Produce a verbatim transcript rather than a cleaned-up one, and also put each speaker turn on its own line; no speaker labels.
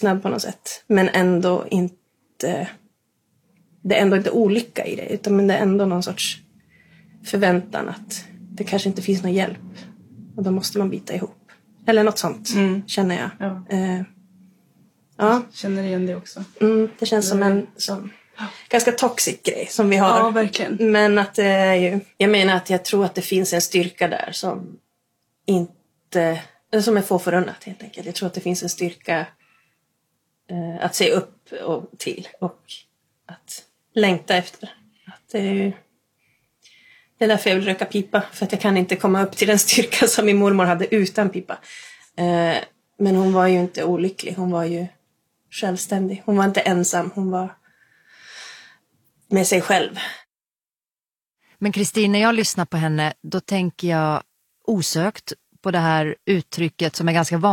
tystnad på något sätt. Men ändå inte... Det är ändå inte olycka i det. Utan men det är ändå någon sorts förväntan att det kanske inte finns någon hjälp. Och då måste man bita ihop. Eller något sånt, mm. känner jag.
Ja.
Eh, ja.
Jag känner igen det också.
Mm, det känns som en som, ja. ganska toxic grej som vi har.
Ja, verkligen.
Men att det är ju... Jag menar att jag tror att det finns en styrka där som inte... Som är få förunnat helt enkelt. Jag tror att det finns en styrka eh, att se upp och, till. Och att längta efter. Att det är ju... Det är därför jag vill röka pipa. För att jag kan inte komma upp till den styrka som min mormor hade utan pipa. Eh, men hon var ju inte olycklig. Hon var ju självständig. Hon var inte ensam. Hon var med sig själv.
Men Kristin, när jag lyssnar på henne, då tänker jag osökt på det här uttrycket som är ganska vanligt.